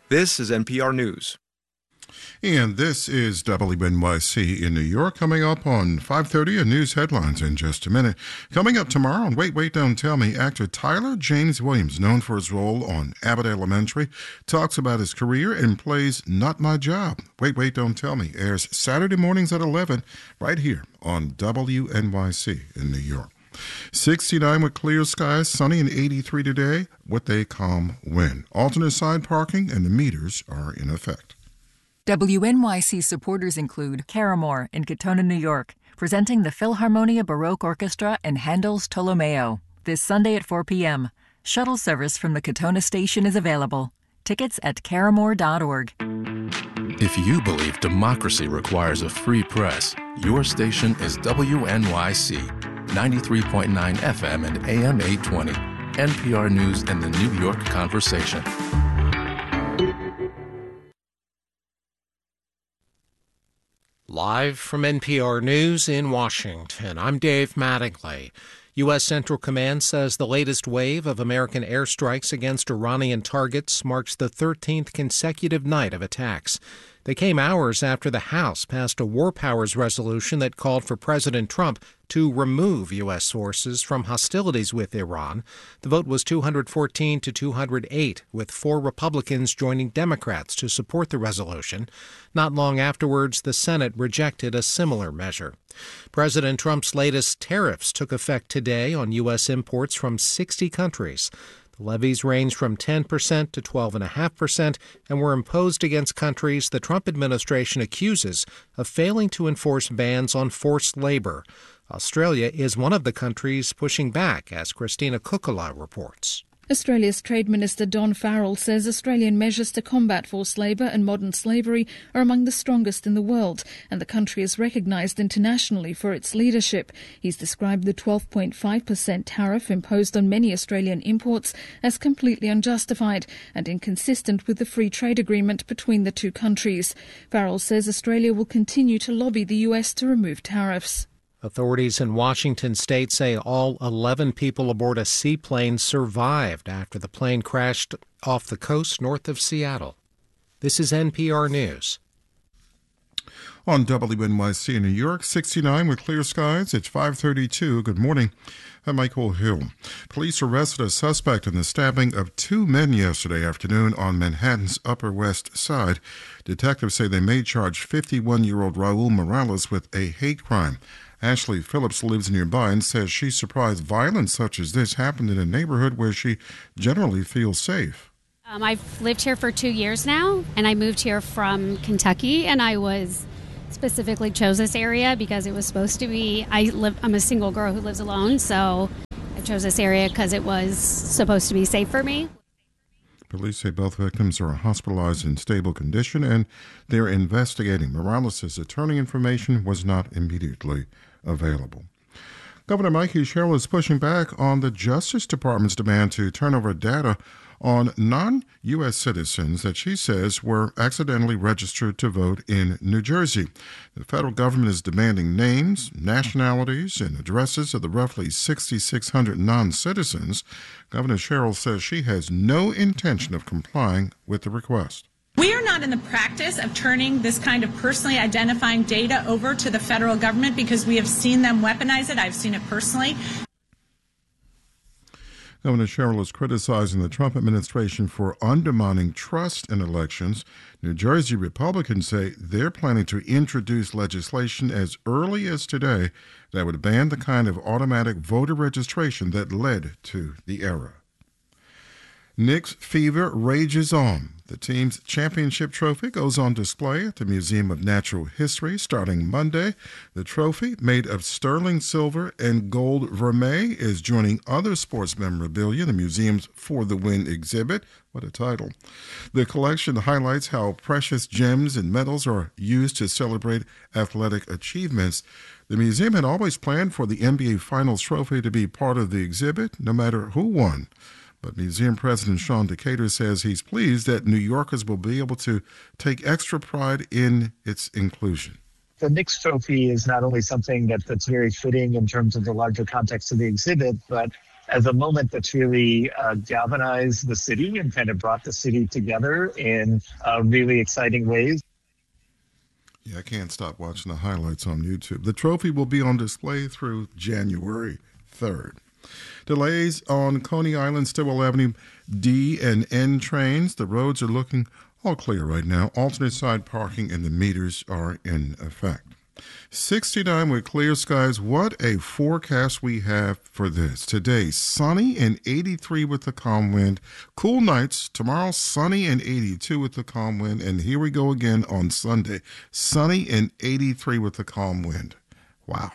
This is NPR News. And this is WNYC in New York. Coming up on 5:30, a news headlines in just a minute. Coming up tomorrow on Wait, Don't Tell Me, actor Tyler James Williams, known for his role on Abbott Elementary, talks about his career and plays Not My Job. Wait, Don't Tell Me airs Saturday mornings at 11 right here on WNYC in New York. 69 with clear skies, sunny, and 83 today with a calm wind. Alternate side parking and the meters are in effect. WNYC supporters include Caramore in Katona, New York, presenting the Philharmonia Baroque Orchestra and Handel's Tolomeo this Sunday at 4 p.m. Shuttle service from the Katona station is available. Tickets at caramore.org. If you believe democracy requires a free press, your station is WNYC, 93.9 FM and AM 820, NPR News and the New York Conversation. Live from NPR News in Washington, I'm Dave Mattingly. U.S. Central Command says the latest wave of American airstrikes against Iranian targets marks the 13th consecutive night of attacks. They came hours after the House passed a war powers resolution that called for President Trump to remove U.S. forces from hostilities with Iran. The vote was 214 to 208, with 4 Republicans joining Democrats to support the resolution. Not long afterwards, the Senate rejected a similar measure. President Trump's latest tariffs took effect today on U.S. imports from 60 countries. The levies range from 10% to 12.5% and were imposed against countries the Trump administration accuses of failing to enforce bans on forced labor. Australia is one of the countries pushing back, as Christina Kukula reports. Australia's Trade Minister Don Farrell says Australian measures to combat forced labour and modern slavery are among the strongest in the world, and the country is recognised internationally for its leadership. He's described the 12.5% tariff imposed on many Australian imports as completely unjustified and inconsistent with the free trade agreement between the two countries. Farrell says Australia will continue to lobby the US to remove tariffs. Authorities in Washington state say all 11 people aboard a seaplane survived after the plane crashed off the coast north of Seattle. This is NPR News. On WNYC in New York, 69 with clear skies. It's 5:32. Good morning. I'm Michael Hill. Police arrested a suspect in the stabbing of 2 men yesterday afternoon on Manhattan's Upper West Side. Detectives say they may charge 51-year-old Raul Morales with a hate crime. Ashley Phillips lives nearby and says she's surprised violence such as this happened in a neighborhood where she generally feels safe. I've lived here for 2 years now, and I moved here from Kentucky, and I specifically chose this area because it was supposed to be, I'm a single girl who lives alone, so I chose this area because it was supposed to be safe for me. Police say both victims are hospitalized in stable condition and they're investigating. Morales' attorney information was not immediately available. Governor Mikey Sherrill is pushing back on the Justice Department's demand to turn over data on non-U.S. citizens that she says were accidentally registered to vote in New Jersey. The federal government is demanding names, nationalities, and addresses of the roughly 6,600 non-citizens. Governor Sherrill says she has no intention of complying with the request. We are not in the practice of turning this kind of personally identifying data over to the federal government because we have seen them weaponize it. I've seen it personally. Governor Sherrill is criticizing the Trump administration for undermining trust in elections. New Jersey Republicans say they're planning to introduce legislation as early as today that would ban the kind of automatic voter registration that led to the error. Knicks fever rages on. The team's championship trophy goes on display at the Museum of Natural History starting Monday. The trophy, made of sterling silver and gold vermeil, is joining other sports memorabilia in the museum's For the Win exhibit. What a title. The collection highlights how precious gems and metals are used to celebrate athletic achievements. The museum had always planned for the NBA Finals trophy to be part of the exhibit, no matter who won. But museum president Sean Decatur says he's pleased that New Yorkers will be able to take extra pride in its inclusion. The Knicks trophy is not only something that's very fitting in terms of the larger context of the exhibit, but as a moment that's really galvanized the city and kind of brought the city together in really exciting ways. Yeah, I can't stop watching the highlights on YouTube. The trophy will be on display through January 3rd. Delays on Coney Island, Stillwell Avenue D and N trains. The roads are looking all clear right now. Alternate side parking and the meters are in effect. 69 with clear skies. What a forecast we have for this. Today, sunny and 83 with the calm wind. Cool nights. Tomorrow, sunny and 82 with the calm wind. And here we go again on Sunday. Sunny and 83 with the calm wind. Wow.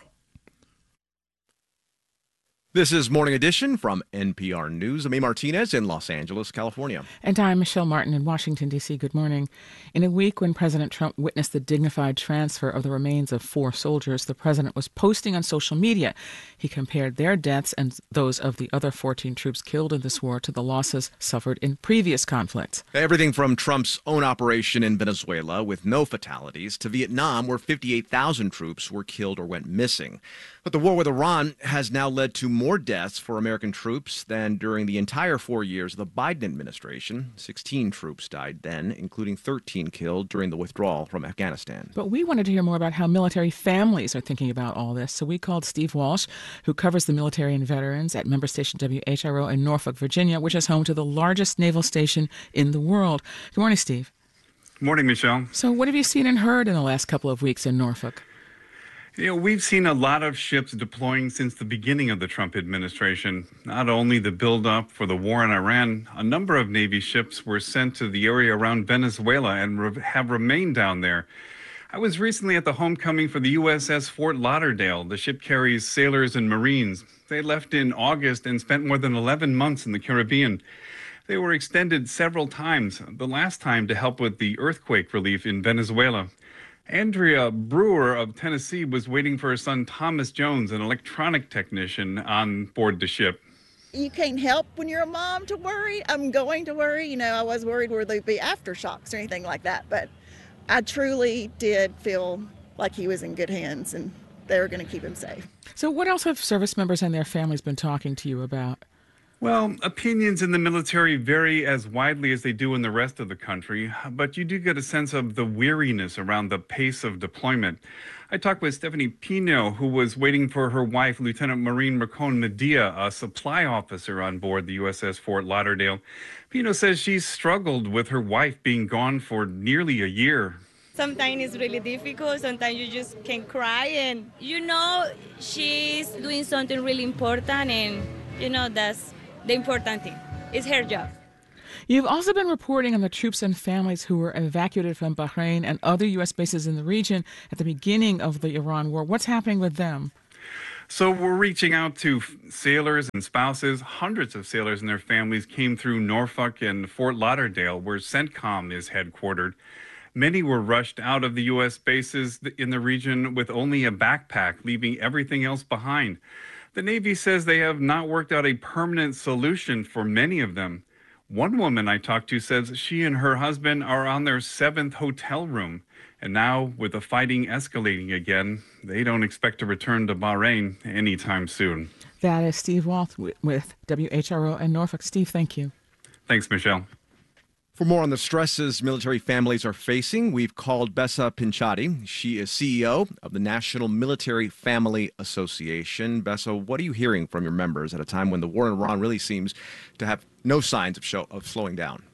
This is Morning Edition from NPR News. I'm A. Martinez in Los Angeles, California. And I'm Michelle Martin in Washington, D.C. Good morning. In a week when President Trump witnessed the dignified transfer of the remains of 4 soldiers, the president was posting on social media. He compared their deaths and those of the other 14 troops killed in this war to the losses suffered in previous conflicts. Everything from Trump's own operation in Venezuela with no fatalities to Vietnam, where 58,000 troops were killed or went missing. But the war with Iran has now led to more deaths for American troops than during the entire 4 years of the Biden administration. 16 troops died then, including 13 killed during the withdrawal from Afghanistan. But we wanted to hear more about how military families are thinking about all this. So we called Steve Walsh, who covers the military and veterans at member station WHRO in Norfolk, Virginia, which is home to the largest naval station in the world. Good morning, Steve. Good morning, Michelle. So what have you seen and heard in the last couple of weeks in Norfolk? You know, we've seen a lot of ships deploying since the beginning of the Trump administration. Not only the buildup for the war in Iran, a number of Navy ships were sent to the area around Venezuela and have remained down there. I was recently at the homecoming for the USS Fort Lauderdale. The ship carries sailors and Marines. They left in August and spent more than 11 months in the Caribbean. They were extended several times, the last time to help with the earthquake relief in Venezuela. Andrea Brewer of Tennessee was waiting for her son Thomas Jones, an electronic technician, on board the ship. You can't help when you're a mom to worry. I'm going to worry. You know, I was worried where there'd be aftershocks or anything like that. But I truly did feel like he was in good hands and they were going to keep him safe. So what else have service members and their families been talking to you about? Well, opinions in the military vary as widely as they do in the rest of the country, but you do get a sense of the weariness around the pace of deployment. I talked with Stephanie Pino, who was waiting for her wife, Lieutenant Marine Mercone Medea, a supply officer on board the USS Fort Lauderdale. Pino says she's struggled with her wife being gone for nearly a year. Sometimes it's really difficult. Sometimes you just can cry and, you know, she's doing something really important and, you know, that's the important thing. It's her job. You've also been reporting on the troops and families who were evacuated from Bahrain and other U.S. bases in the region at the beginning of the Iran war. What's happening with them? So we're reaching out to sailors and spouses. Hundreds of sailors and their families came through Norfolk and Fort Lauderdale, where CENTCOM is headquartered. Many were rushed out of the U.S. bases in the region with only a backpack, leaving everything else behind. The Navy says they have not worked out a permanent solution for many of them. One woman I talked to says she and her husband are on their 7th hotel room. And now, with the fighting escalating again, they don't expect to return to Bahrain anytime soon. That is Steve Walsh with WHRO and Norfolk. Steve, thank you. Thanks, Michelle. For more on the stresses military families are facing, we've called Bessa Pinchatti. She is CEO of the National Military Family Association. Bessa, what are you hearing from your members at a time when the war in Iran really seems to have no signs of slowing down?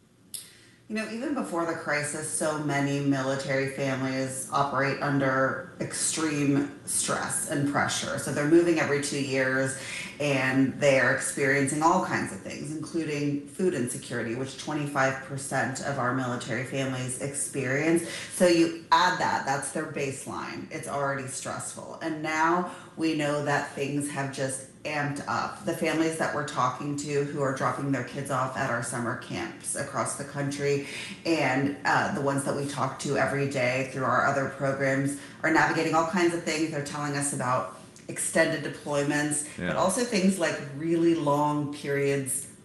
You know, even before the crisis, so many military families operate under extreme stress and pressure. So they're moving every 2 years and they're experiencing all kinds of things, including food insecurity, which 25% of our military families experience. So you add that, that's their baseline. It's already stressful. And now we know that things have just amped up. The families that we're talking to who are dropping their kids off at our summer camps across the country and the ones that we talk to every day through our other programs are navigating all kinds of things. They're telling us about extended deployments, but also things like really long periods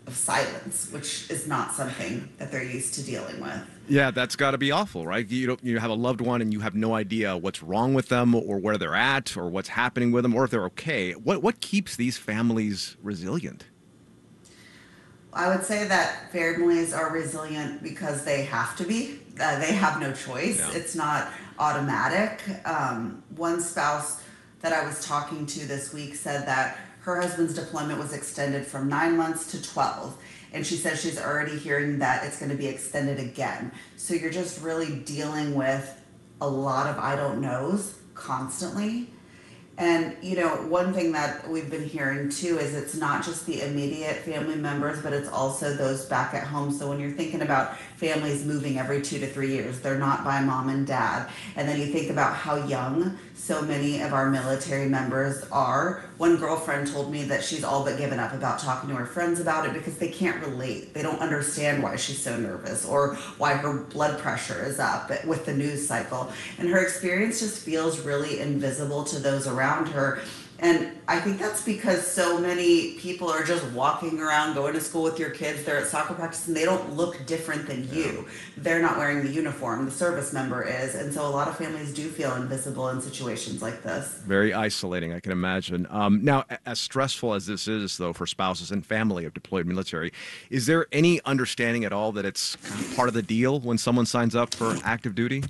of silence, which is not something that they're used to dealing with. Yeah, that's got to be awful, right? You have a loved one and you have no idea what's wrong with them or where they're at or what's happening with them or if they're okay. What keeps these families resilient? I would say that families are resilient because they have to be. They have no choice. Yeah. It's not automatic. One spouse that I was talking to this week said that her husband's deployment was extended from 9 months to 12. And she says she's already hearing that it's going to be extended again. So you're just really dealing with a lot of I don't knows constantly. And, one thing that we've been hearing too is it's not just the immediate family members, but it's also those back at home. So when you're thinking about families moving every 2 to 3 years, they're not by mom and dad. And then you think about how young so many of our military members are. One girlfriend told me that she's all but given up about talking to her friends about it because they can't relate. They don't understand why she's so nervous or why her blood pressure is up with the news cycle. And her experience just feels really invisible to those around her. And I think that's because so many people are just walking around, going to school with your kids, they're at soccer practice, and they don't look different than you. They're not wearing the uniform, the service member is. And so a lot of families do feel invisible in situations like this. Very isolating, I can imagine. Now, as stressful as this is, though, for spouses and family of deployed military, is there any understanding at all that it's kind of part of the deal when someone signs up for active duty?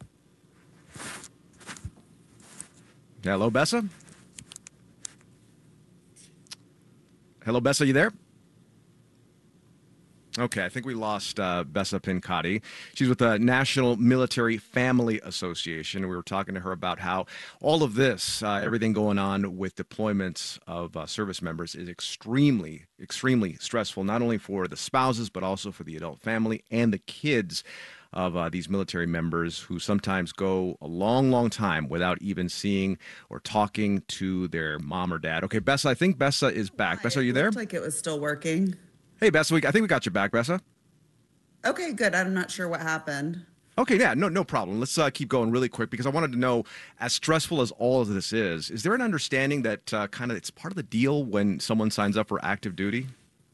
Hello, Bessa? Hello, Bessa, you there? Okay, I think we lost Bessa Pincotti. She's with the National Military Family Association. We were talking to her about how all of this, everything going on with deployments of service members is extremely, extremely stressful, not only for the spouses, but also for the adult family and the kids of these military members who sometimes go a long, long time without even seeing or talking to their mom or dad. Okay, Bessa, I think Bessa is back. Bessa, are you there? It looked like it was still working. Hey, Bessa, I think we got you back, Bessa. Okay, good. I'm not sure what happened. Okay, yeah, no problem. Let's keep going really quick because I wanted to know, as stressful as all of this is there an understanding that kind of it's part of the deal when someone signs up for active duty?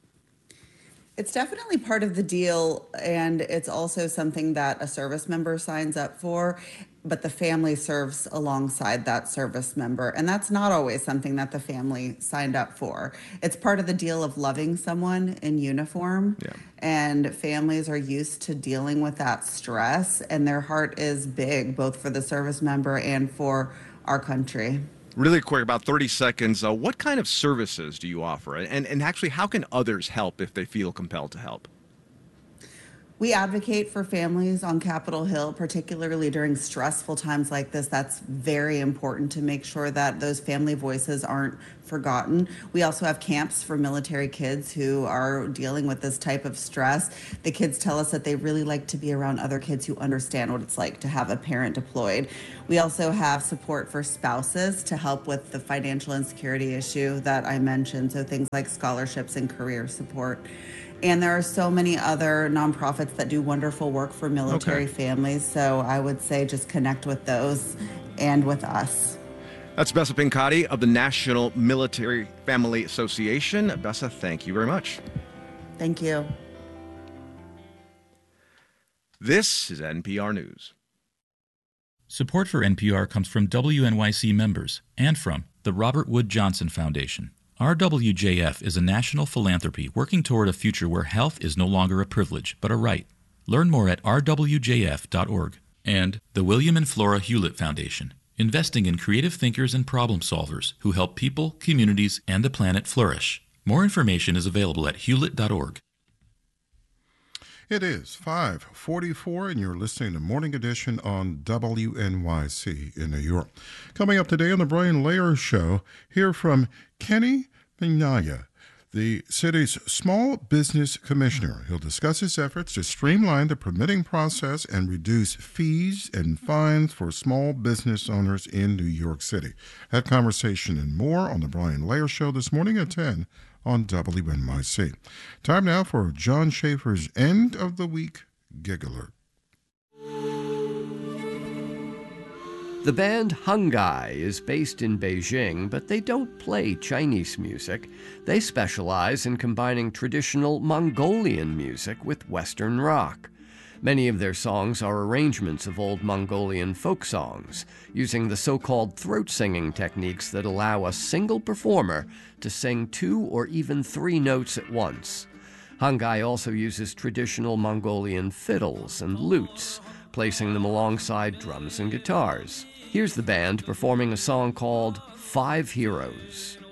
It's definitely part of the deal, and it's also something that a service member signs up for, but the family serves alongside that service member, and that's not always something that the family signed up for. It's part of the deal of loving someone in uniform, and families are used to dealing with that stress, and their heart is big, both for the service member and for our country. Really quick, about 30 seconds. What kind of services do you offer? And actually, how can others help if they feel compelled to help? We advocate for families on Capitol Hill, particularly during stressful times like this. That's very important to make sure that those family voices aren't forgotten. We also have camps for military kids who are dealing with this type of stress. The kids tell us that they really like to be around other kids who understand what it's like to have a parent deployed. We also have support for spouses to help with the financial insecurity issue that I mentioned, so things like scholarships and career support. And there are so many other nonprofits that do wonderful work for military families. So I would say just connect with those and with us. That's Bessa Pincotti of the National Military Family Association. Bessa, thank you very much. Thank you. This is NPR News. Support for NPR comes from WNYC members and from the Robert Wood Johnson Foundation. RWJF is a national philanthropy working toward a future where health is no longer a privilege, but a right. Learn more at rwjf.org. And the William and Flora Hewlett Foundation, investing in creative thinkers and problem solvers who help people, communities, and the planet flourish. More information is available at hewlett.org. It is 5:44, and you're listening to Morning Edition on WNYC in New York. Coming up today on the Brian Lehrer Show, hear from Kenny Minaya, the city's Small Business Commissioner. He'll discuss his efforts to streamline the permitting process and reduce fees and fines for small business owners in New York City. That conversation and more on the Brian Lehrer Show this morning at 10 on WNYC. Time now for John Schaefer's End of the Week Gig Alert. The band Hungai is based in Beijing, but they don't play Chinese music. They specialize in combining traditional Mongolian music with Western rock. Many of their songs are arrangements of old Mongolian folk songs, using the so-called throat singing techniques that allow a single performer to sing 2 or even 3 notes at once. Hungai also uses traditional Mongolian fiddles and lutes, placing them alongside drums and guitars. Here's the band performing a song called 5 Heroes.